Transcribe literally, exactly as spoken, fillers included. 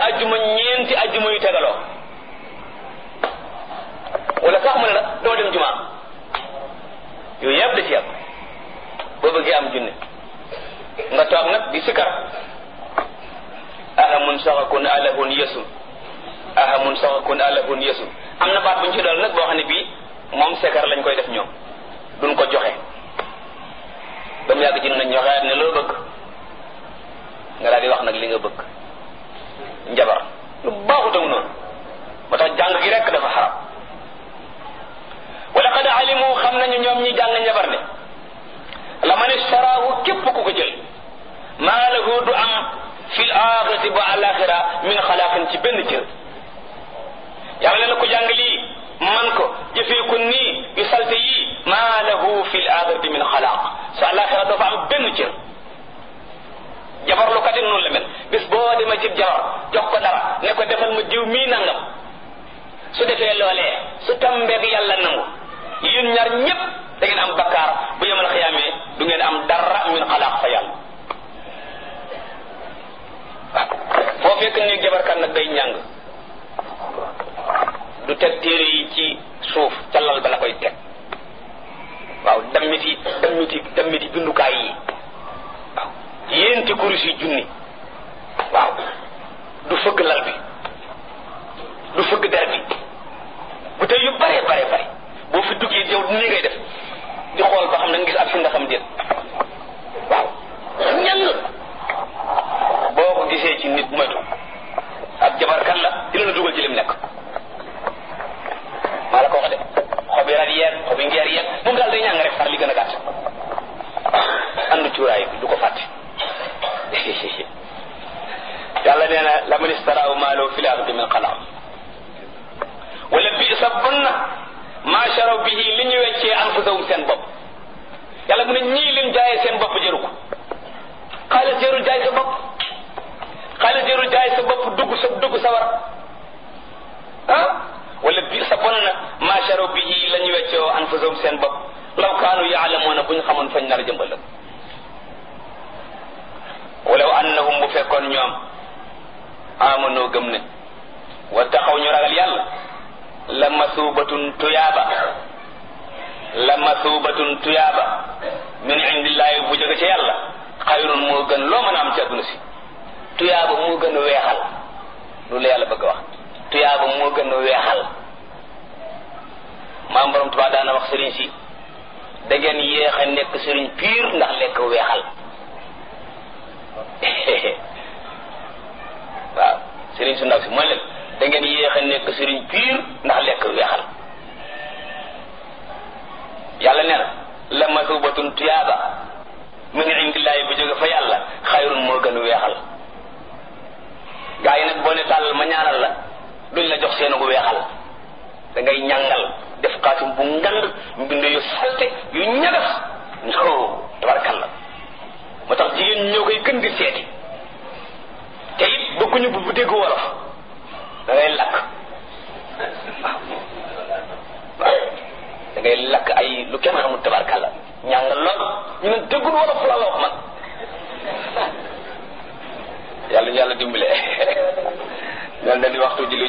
ajjuma ñeenti ajjuma yu tegaloo wala sax mu ne la doo dem jumaa yooyu yëpp da ci yàpp boo bëggee am junne nga toog nag di sikar ahamun saxakun alahun yesu ahamun saxakun alahun yesu am na baat bu ñu ci dool nag boo xam ne bii moom sikar lañ koy def ñoom duñ ko joxe ba mu yàgg ci nañ ñoxeat ne loo bëgg nga daal di wax nag li nga bëgg njabar lu baaxutamu noonu moo tax jàng gi rekk dafa xaram wala qad alimu xam nañu ñoom ñi jàng njabar ne la man istaraahu képp ku ko jël maa lahu du am fil axirati ba alaxira min xalaaqin ci benn cër yàlla na ko jàng lii man ko jëfee ko nii yu salte yii maa lahu fil axirati min xalaaq sa alaxira doo fa am benn cër jabar lu kat noonu la mel bis boo demee ci jabar jox ko dara ne ko defal ma jiw mii nangam su defee loolee su tambeeg yàlla nangu yéen ñaar ñépp da ngeen am bakkaar bu yemal xiyaamee du ngeen am dara min xalaaq fa yàlla waaw foo fekk ne jabarkat nag day ñàng du teg téere yi ci suuf ca lal ba la koy teg waaw dammiti dammiti dammiti bindukaay yi waaw yéenti kurus yi junni waaw du fëgg lal bi du fëgg der bi bu tey yu bare bare bare boo fi duggee yow nii ngay def di xool ba xam na nga gis ab fi nga xam déet waaw ñan boo ko gisee ci nit moytu ab jabarkat la dina la dugal ci lim nekk maa la ko wax de xobi rat yeeg xobi ngeer yeeg moom daal day ñàng rek far li gën a gàtt andu cuuraay bi du ko fàtte yàlla nee na la man istaraahu maalahu fil ardi min xalaaq wala bi'sa bon na maa sharaw bihi li ñu weccee anfusahum seen bopp yàlla mu ne ñii lim jaayee seen bopp jëru ko xaalis jërul jaay sa bopp xaalis jërul jaay sa bopp dugg sa dugg sa war ah wala bi'sa bon na maa sharaw bihi la ñu weccee anfusahum seen bopp law kaanu yaalamuuna bu ñu xamoon fañ nar a jëmbal walaw annahum bu fekkoon ñoom amanoo gëm ne wa taxaw ñu ragal yàlla la masuubatun tuyaaba la masuubatun tuyaaba min indillahi bu jóge ci yàlla xayrun moo gën loo mën a am ci àdduna si tuyaaba moo gën a weexal loolu la yàlla bëgg a wax tuyaaba moo gën a weexal maam borom Tuubaa daana wax sëriñ si da ngeen yéex a nekk sëriñ piir ndax lekk weexal waaw sëriñ su ndaw si mooy leen da ngeen yéex a nekk sëriñ piir ndax lekk weexal yàlla nee na la masubatun tuyaaba min indillahi bu jóge fa yàlla xayrun moo gën a weexal gaa yi nag boo ne tàllal ma ñaanal la duñ la jox seenu weexal da ngay ñàngal def xaatim bu ngand mbind yu salte yu ñagas no tabarkalla moo tax jigéen ñoo koy gën di seeti te it bëgguñu bu bu dégg wolof da ngay lakk waaw waaw da ngay lakk ay lu kenn xamul tabarkalla ñàngal lool ñu ne déggul wolof la la wax man yàlla ñu yàlla dimbale ñal na di waxtu julli